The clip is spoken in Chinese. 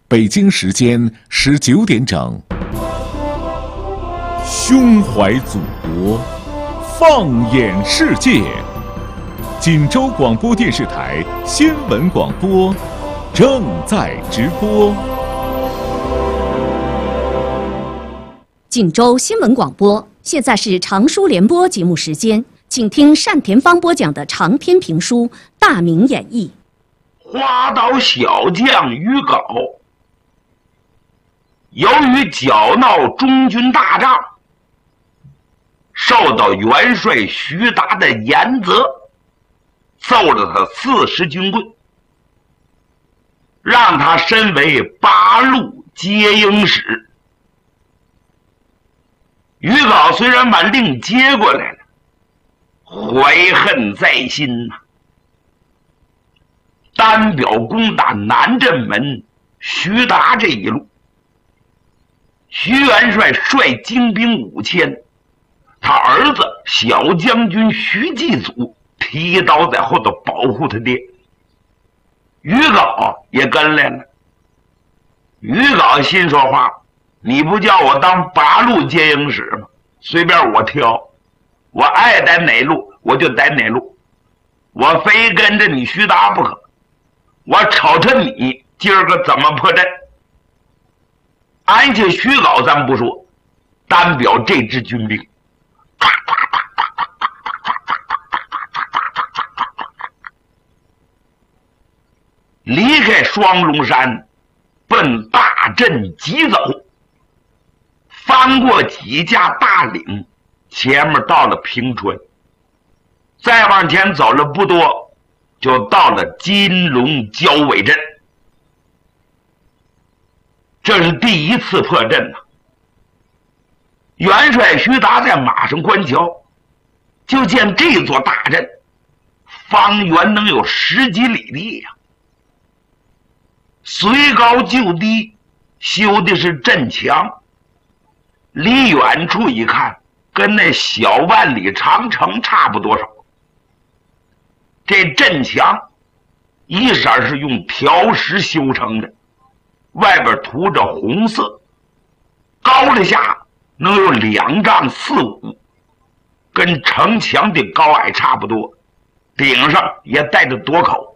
北京时间19点整。胸怀祖国，放眼世界。锦州广播电视台新闻广播正在直播。 锦州新闻广播，现在是长书联播节目时间，请听单田芳播讲的长篇评书《大明演义》。 花刀小将于镐，由于搅闹中军大帐，受到元帅徐达的严责，奏了他40军棍，让他身为八路接应使。于镐虽然把令接过来了，怀恨在心呐。单表攻打南镇门、徐达这一路，徐元帅率精兵5000，他儿子小将军徐继祖提刀在后头保护他爹。于镐也跟来了。于镐心说话，你不叫我当八路接应使吗？随便我挑，我爱逮哪路我就逮哪路，我非跟着你徐达不可。我瞅瞅你今儿个怎么破阵。安且徐镐咱不说，单表这支军兵，离开双龙山，奔大阵急走，翻过几架大岭，前面到了平川，再往前走了不多，就到了金龙交尾阵。这是第一次破阵呐。元帅徐达在马上观瞧，就见这座大阵方圆能有10几里地呀，随高就低，修的是阵墙，离远处一看，跟那小万里长城差不多少。这阵墙一色是用条石修成的，外边涂着红色，高了下能有2丈4、5，跟城墙的高矮差不多，顶上也带着垛口。